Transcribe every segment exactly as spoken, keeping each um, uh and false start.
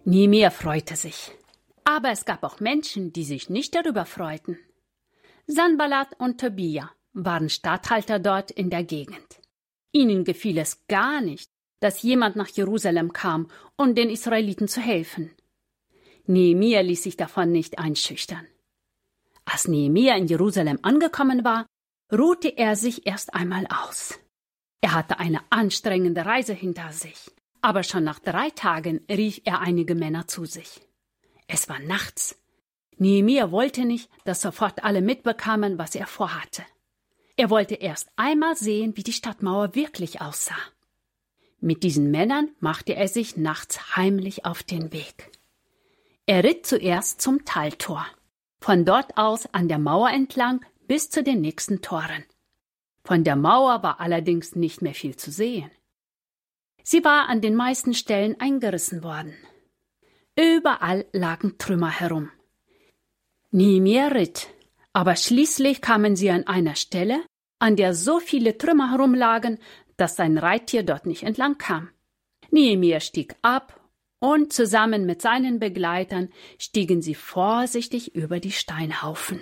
Nehemia freute sich. Aber es gab auch Menschen, die sich nicht darüber freuten. Sanballat und Tobia waren Statthalter dort in der Gegend. Ihnen gefiel es gar nicht, dass jemand nach Jerusalem kam, um den Israeliten zu helfen. Nehemia ließ sich davon nicht einschüchtern. Als Nehemia in Jerusalem angekommen war, ruhte er sich erst einmal aus. Er hatte eine anstrengende Reise hinter sich, aber schon nach drei Tagen rief er einige Männer zu sich. Es war nachts. Nehemia wollte nicht, dass sofort alle mitbekamen, was er vorhatte. Er wollte erst einmal sehen, wie die Stadtmauer wirklich aussah. Mit diesen Männern machte er sich nachts heimlich auf den Weg. Er ritt zuerst zum Taltor, von dort aus an der Mauer entlang bis zu den nächsten Toren. Von der Mauer war allerdings nicht mehr viel zu sehen. Sie war an den meisten Stellen eingerissen worden. Überall lagen Trümmer herum. Nehemia ritt, aber schließlich kamen sie an einer Stelle, an der so viele Trümmer herumlagen, dass sein Reittier dort nicht entlang kam. Nehemia stieg ab und zusammen mit seinen Begleitern stiegen sie vorsichtig über die Steinhaufen.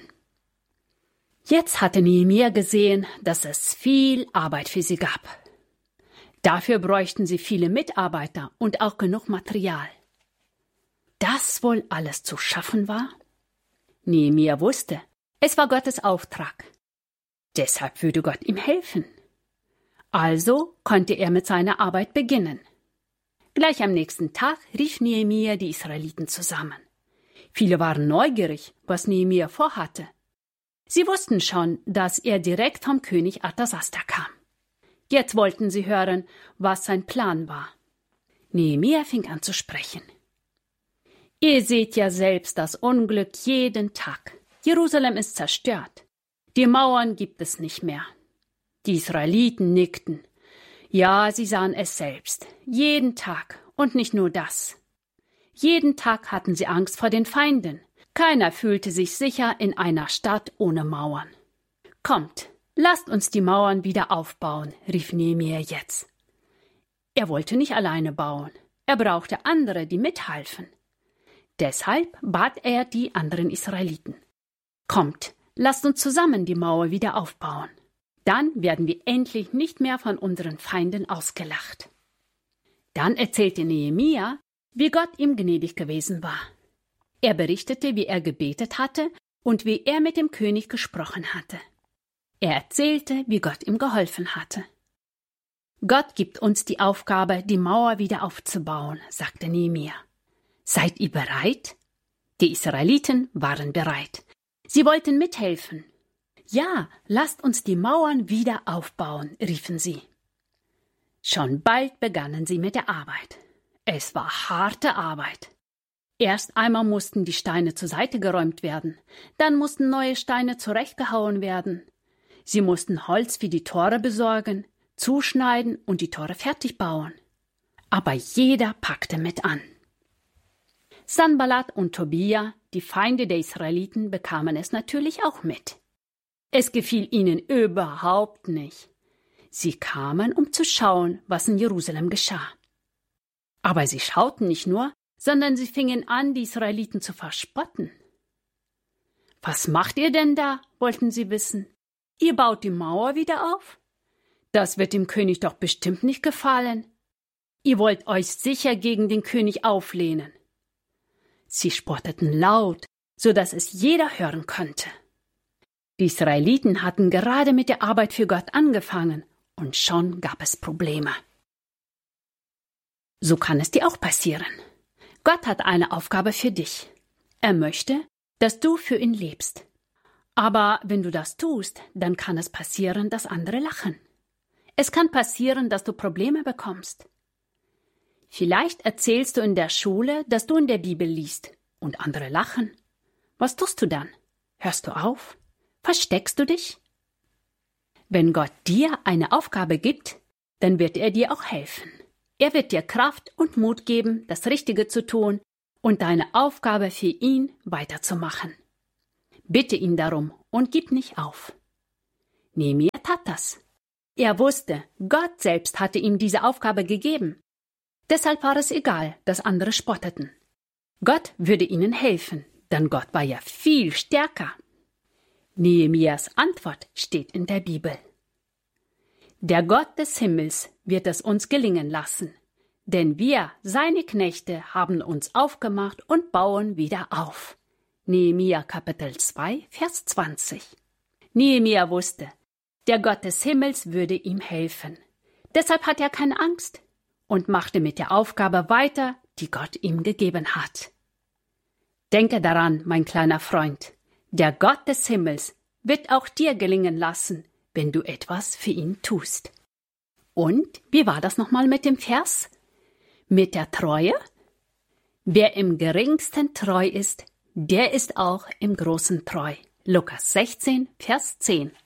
Jetzt hatte Nehemia gesehen, dass es viel Arbeit für sie gab. Dafür bräuchten sie viele Mitarbeiter und auch genug Material. Das wohl alles zu schaffen war? Nehemia wusste, es war Gottes Auftrag. Deshalb würde Gott ihm helfen. Also konnte er mit seiner Arbeit beginnen. Gleich am nächsten Tag rief Nehemia die Israeliten zusammen. Viele waren neugierig, was Nehemia vorhatte. Sie wussten schon, dass er direkt vom König Artasasta kam. Jetzt wollten sie hören, was sein Plan war. Nehemia fing an zu sprechen. Ihr seht ja selbst das Unglück jeden Tag. Jerusalem ist zerstört. Die Mauern gibt es nicht mehr. Die Israeliten nickten. Ja, sie sahen es selbst. Jeden Tag. Und nicht nur das. Jeden Tag hatten sie Angst vor den Feinden. Keiner fühlte sich sicher in einer Stadt ohne Mauern. Kommt, lasst uns die Mauern wieder aufbauen, rief Nehemia jetzt. Er wollte nicht alleine bauen. Er brauchte andere, die mithalfen. Deshalb bat er die anderen Israeliten. Kommt, lasst uns zusammen die Mauer wieder aufbauen. Dann werden wir endlich nicht mehr von unseren Feinden ausgelacht. Dann erzählte Nehemia, wie Gott ihm gnädig gewesen war. Er berichtete, wie er gebetet hatte und wie er mit dem König gesprochen hatte. Er erzählte, wie Gott ihm geholfen hatte. Gott gibt uns die Aufgabe, die Mauer wieder aufzubauen, sagte Nehemia. Seid ihr bereit? Die Israeliten waren bereit. Sie wollten mithelfen. Ja, lasst uns die Mauern wieder aufbauen, riefen sie. Schon bald begannen sie mit der Arbeit. Es war harte Arbeit. Erst einmal mussten die Steine zur Seite geräumt werden, dann mussten neue Steine zurechtgehauen werden. Sie mussten Holz für die Tore besorgen, zuschneiden und die Tore fertig bauen. Aber jeder packte mit an. Sanballat und Tobia, die Feinde der Israeliten, bekamen es natürlich auch mit. Es gefiel ihnen überhaupt nicht. Sie kamen, um zu schauen, was in Jerusalem geschah. Aber sie schauten nicht nur, sondern sie fingen an, die Israeliten zu verspotten. Was macht ihr denn da, wollten sie wissen. Ihr baut die Mauer wieder auf? Das wird dem König doch bestimmt nicht gefallen. Ihr wollt euch sicher gegen den König auflehnen. Sie spotteten laut, so dass es jeder hören konnte. Die Israeliten hatten gerade mit der Arbeit für Gott angefangen und schon gab es Probleme. So kann es dir auch passieren. Gott hat eine Aufgabe für dich. Er möchte, dass du für ihn lebst. Aber wenn du das tust, dann kann es passieren, dass andere lachen. Es kann passieren, dass du Probleme bekommst. Vielleicht erzählst du in der Schule, dass du in der Bibel liest und andere lachen. Was tust du dann? Hörst du auf? Versteckst du dich? Wenn Gott dir eine Aufgabe gibt, dann wird er dir auch helfen. Er wird dir Kraft und Mut geben, das Richtige zu tun und deine Aufgabe für ihn weiterzumachen. Bitte ihn darum und gib nicht auf. Nehemia tat das. Er wusste, Gott selbst hatte ihm diese Aufgabe gegeben. Deshalb war es egal, dass andere spotteten. Gott würde ihnen helfen, denn Gott war ja viel stärker. Nehemias Antwort steht in der Bibel. Der Gott des Himmels wird es uns gelingen lassen, denn wir, seine Knechte, haben uns aufgemacht und bauen wieder auf. Nehemia Kapitel zwei, Vers zwanzig. Nehemia wusste, der Gott des Himmels würde ihm helfen. Deshalb hat er keine Angst und machte mit der Aufgabe weiter, die Gott ihm gegeben hat. Denke daran, mein kleiner Freund, der Gott des Himmels wird auch dir gelingen lassen, wenn du etwas für ihn tust. Und wie war das nochmal mit dem Vers? Mit der Treue? Wer im Geringsten treu ist, der ist auch im Großen treu. Lukas sechzehn, Vers zehn.